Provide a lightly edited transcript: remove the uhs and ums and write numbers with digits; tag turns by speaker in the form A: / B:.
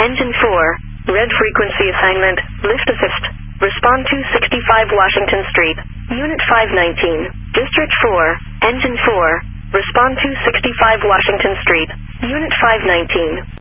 A: Engine 4, red frequency assignment, lift assist. Respond to 65 Washington Street, Unit 519, District 4, Engine 4, respond to 65 Washington Street, Unit 519.